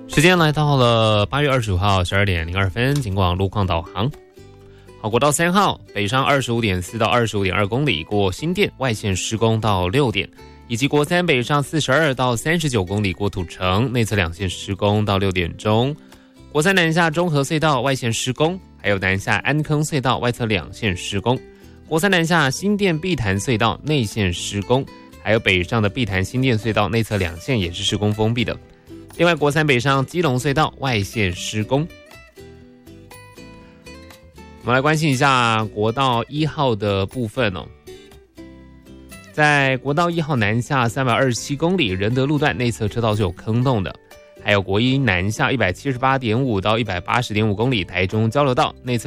时间来到了8月25号12点02分，警广路况导航。好，国道3号北上25.4到25.2公里，过新店外线施工到6点，以及国3北上42到39公里，过土城内侧两线施工到6点钟。国3南下中和隧道外线施工，还有南下安坑隧道外侧两线施工。国3南下新店碧潭隧道内线施工，还有北上的碧潭新店隧道内侧两线也是施工封闭的。另外，国3北上基隆隧道外线施工。我们来关心一下国道1号的部分哦。在国道1号南下327公里仁德路段内侧车道是有坑洞的，还有国1南下178.5到180.5公里台中交流道内侧